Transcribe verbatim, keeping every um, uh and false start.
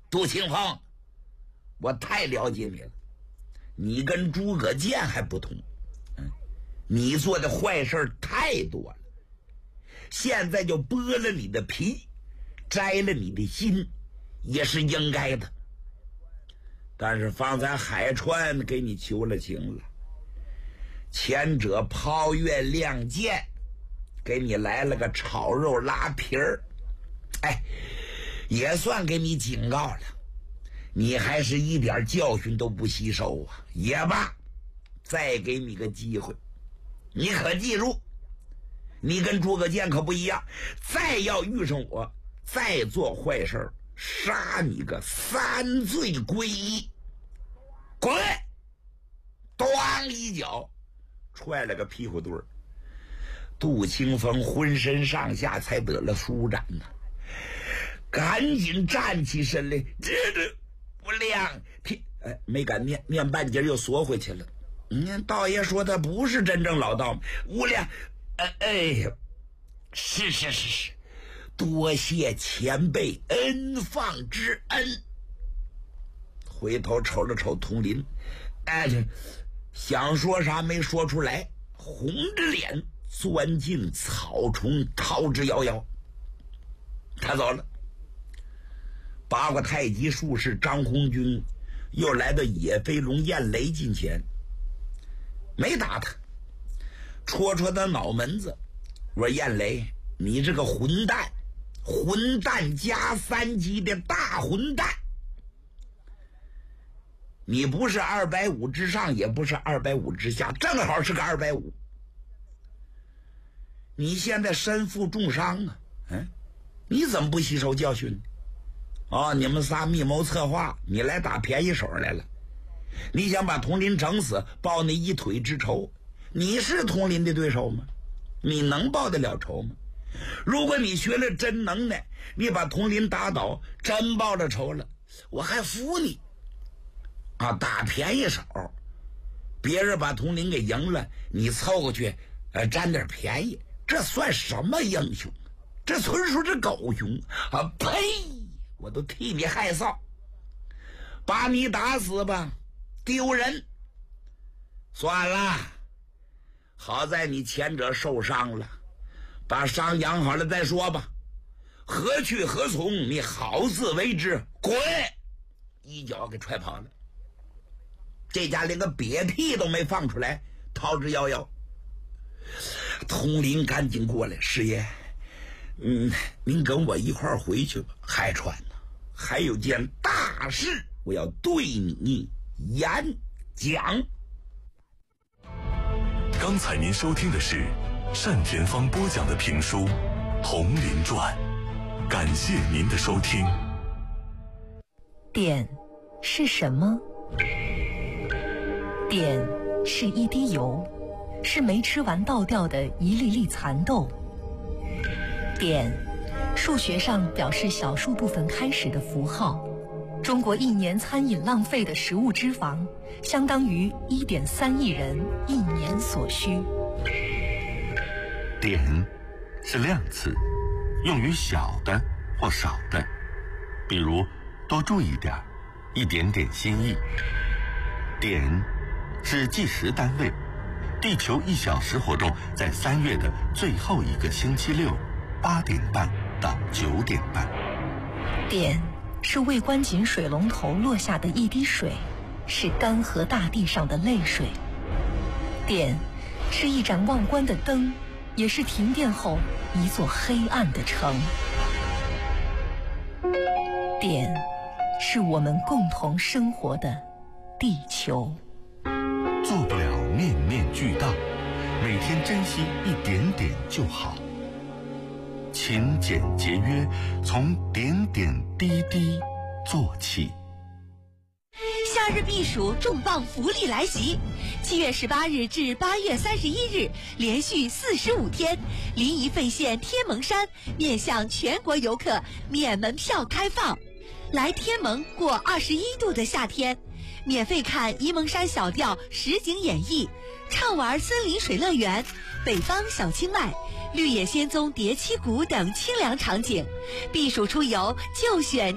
杜清风，我太了解你了，你跟诸葛健还不同，嗯，你做的坏事太多了，现在就剥了你的皮，摘了你的心，也是应该的。但是方才海川给你求了情了，前者抛月亮剑，给你来了个炒肉拉皮儿，哎，也算给你警告了，你还是一点教训都不吸收啊！也罢，再给你个机会，你可记住，你跟诸葛健可不一样，再要遇上我，再做坏事，杀你个三罪归一！滚！咣一脚踹了个屁股墩儿，杜清风浑身上下才得了舒展呢，赶紧站起身来，这这不亮屁，哎，没敢念，念半截又缩回去了。嗯，道爷说他不是真正老道，无量，哎哎，是是是是，多谢前辈恩放之恩。回头瞅了瞅佟林，哎，想说啥没说出来，红着脸钻进草丛，逃之夭夭。他走了。八卦太极术士张红军又来到野飞龙燕雷近前，没打他，戳戳他脑门子，我说燕雷，你这个混蛋，混蛋加三级的大混蛋，你不是二百五之上，也不是二百五之下，正好是个二百五。你现在身负重伤啊，嗯，你怎么不吸收教训？哦，你们仨密谋策划，你来打便宜手来了。你想把佟林整死，报那一腿之仇，你是佟林的对手吗？你能报得了仇吗？如果你学了真能耐，你把佟林打倒，真报了仇了，我还服你啊！打便宜手，别人把佟林给赢了，你凑过去呃占点便宜，这算什么英雄？这纯属是狗熊啊！呸！我都替你害臊，把你打死吧，丢人。算了，好在你前者受伤了，把伤养好了再说吧。何去何从，你好自为之。滚！一脚给踹跑了。这家连个瘪屁都没放出来，逃之夭夭。佟林赶紧过来，师爷，嗯，您跟我一块儿回去吧。海川呢，还有件大事我要对你演讲。 刚才您收听的是单田芳播讲的评书《佟林传》，感谢您的收听。 碘是什么？碘是一滴油，是没吃完倒掉的一粒粒蚕豆。碘数学上表示小数部分开始的符号，中国一年餐饮浪费的食物脂肪相当于 一点三亿人一年所需。 碘是量词，用于小的或少的，比如多注意点，一点点心意。碘是计时单位，地球一小时活动在三月的最后一个星期六八点半到九点半。 碘是未关紧水龙头落下的一滴水，是干涸大地上的泪水。碘是一盏忘关的灯，也是停电后一座黑暗的城。碘是我们共同生活的地球。 做不了面面俱到，每天珍惜一点点就好。勤俭节约，从点点滴滴做起。 夏日避暑重磅福利来袭！七月十八日至八月三十一日，连续四十五天，临沂费县天蒙山面向全国游客免门票开放。来天蒙过二十一度的夏天，免费看沂蒙山小调实景演绎，畅玩森林水乐园、北方小清迈、绿野仙踪叠七谷等清凉场景。避暑出游就选